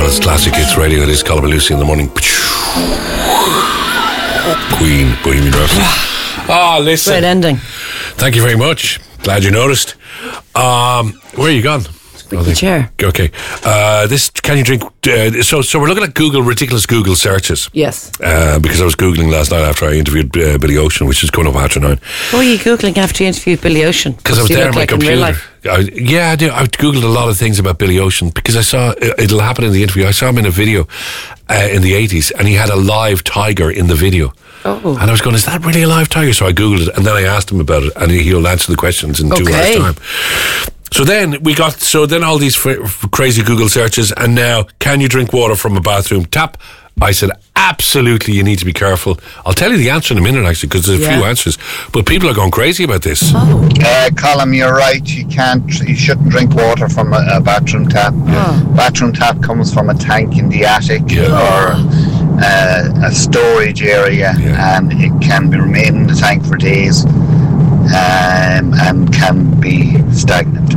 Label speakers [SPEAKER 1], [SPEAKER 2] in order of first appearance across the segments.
[SPEAKER 1] It's Classic Hits Radio. It is Colin and Lucy in the morning. Queen, Bohemian Rhapsody. Listen.
[SPEAKER 2] Great ending.
[SPEAKER 1] Thank you very much. Glad you noticed. Where are you gone?
[SPEAKER 2] The chair.
[SPEAKER 1] Okay. This, can you drink? So we're looking at ridiculous Google searches.
[SPEAKER 2] Yes.
[SPEAKER 1] Because I was Googling last night after I interviewed Billy Ocean, which is coming up after 9.
[SPEAKER 2] What were you Googling after you interviewed Billy Ocean?
[SPEAKER 1] Because I was there on my computer. I do. I Googled a lot of things about Billy Ocean because I saw it'll happen in the interview. I saw him in a video in the 80s, and he had a live tiger in the video.
[SPEAKER 2] Oh.
[SPEAKER 1] And I was going, is that really a live tiger? So I Googled it, and then I asked him about it, and he'll answer the questions in 2 hours' time. So then all these crazy Google searches, and now, can you drink water from a bathroom tap? I said, absolutely, you need to be careful. I'll tell you the answer in a minute, actually, because there's a few answers. But people are going crazy about this.
[SPEAKER 3] Colin, you're right. You shouldn't drink water from a bathroom tap. Bathroom tap comes from a tank in the attic or a storage area, and it can remain in the tank for days and can be stagnant.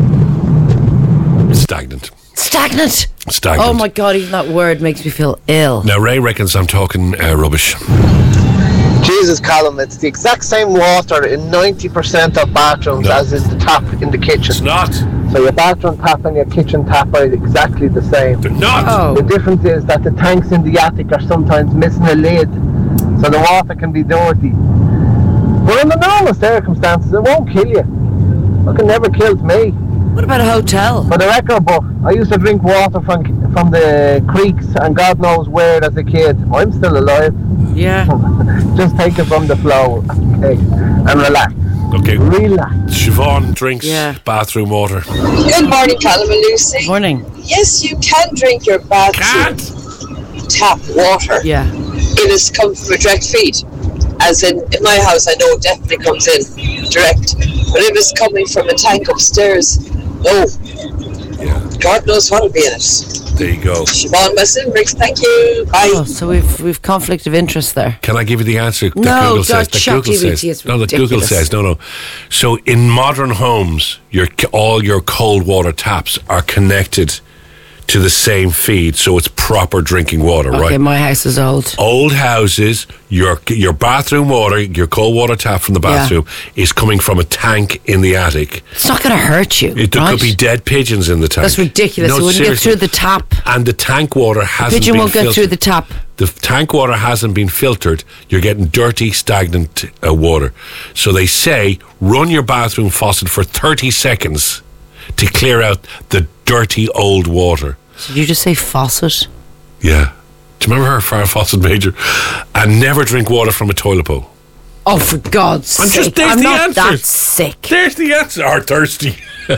[SPEAKER 1] Stagnant.
[SPEAKER 2] Oh my God, even that word makes me feel ill.
[SPEAKER 1] Now Ray reckons I'm talking rubbish.
[SPEAKER 4] Jesus, Colin, it's the exact same water in 90% of bathrooms as is the tap in the kitchen.
[SPEAKER 1] It's not.
[SPEAKER 4] So your bathroom tap and your kitchen tap are exactly the same.
[SPEAKER 1] They're not.
[SPEAKER 4] The difference is that the tanks in the attic are sometimes missing a lid, so the water can be dirty. But under normal circumstances, it won't kill you. It never killed me.
[SPEAKER 2] What about a hotel?
[SPEAKER 4] For the record book, I used to drink water from the creeks, and God knows where as a kid. I'm still alive.
[SPEAKER 2] Yeah.
[SPEAKER 4] Just take it from the flow, okay, and relax.
[SPEAKER 1] Okay.
[SPEAKER 4] Relax.
[SPEAKER 1] Siobhan drinks bathroom water.
[SPEAKER 5] Good morning, Colin and Lucy.
[SPEAKER 2] Morning.
[SPEAKER 5] Yes, you can drink your bathroom tap water.
[SPEAKER 2] Yeah.
[SPEAKER 5] It has come from a direct feed. As in my house, I know it definitely comes in direct. But if it's coming from a tank upstairs, no.
[SPEAKER 1] Yeah.
[SPEAKER 5] God knows what'll be in it.
[SPEAKER 1] There you go.
[SPEAKER 5] Siobhan Weston-Briggs, thank you. Bye.
[SPEAKER 2] Oh, so we've conflict of interest there.
[SPEAKER 1] Can I give you the answer that
[SPEAKER 2] No,
[SPEAKER 1] Google says?
[SPEAKER 2] God, ChatGPT is
[SPEAKER 1] No, that Google says. No. So in modern homes, all your cold water taps are connected to the same feed, so it's proper drinking water, right?
[SPEAKER 2] Okay, my house is old.
[SPEAKER 1] Old houses, your bathroom water, your cold water tap from the bathroom is coming from a tank in the attic.
[SPEAKER 2] It's not going to hurt you.
[SPEAKER 1] There could be dead pigeons in the tank.
[SPEAKER 2] That's ridiculous.
[SPEAKER 1] No,
[SPEAKER 2] it wouldn't
[SPEAKER 1] seriously.
[SPEAKER 2] get through the tap.
[SPEAKER 1] And the tank water hasn't
[SPEAKER 2] Pigeon
[SPEAKER 1] been
[SPEAKER 2] won't
[SPEAKER 1] filtered.
[SPEAKER 2] get through the tap.
[SPEAKER 1] The tank water hasn't been filtered. You're getting dirty, stagnant water. So they say run your bathroom faucet for 30 seconds to clear out the dirty old water.
[SPEAKER 2] Did you just say faucet?
[SPEAKER 1] Yeah. Do you remember her Farrah Fawcett Major? And never drink water from a toilet bowl.
[SPEAKER 2] Oh, for God's sake.
[SPEAKER 1] There's
[SPEAKER 2] I'm
[SPEAKER 1] the
[SPEAKER 2] not
[SPEAKER 1] answers.
[SPEAKER 2] that sick.
[SPEAKER 1] There's the answer. Or thirsty.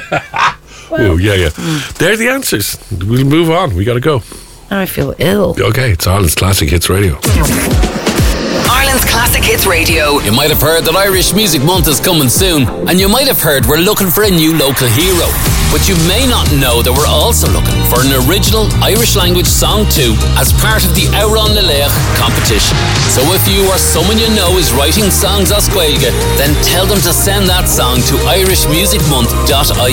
[SPEAKER 1] Oh, yeah. There's the answers. We'll move on. We got to go.
[SPEAKER 2] Now I feel ill.
[SPEAKER 1] Okay, it's Ireland's Classic Hits Radio.
[SPEAKER 6] Ireland's Classic Hits Radio. You might have heard that Irish Music Month is coming soon, and you might have heard we're looking for a new local hero. But you may not know that we're also looking for an original Irish language song too, as part of the Euron Leleach competition. So if you or someone you know is writing songs as Gaeilge, then tell them to send that song to irishmusicmonth.ie.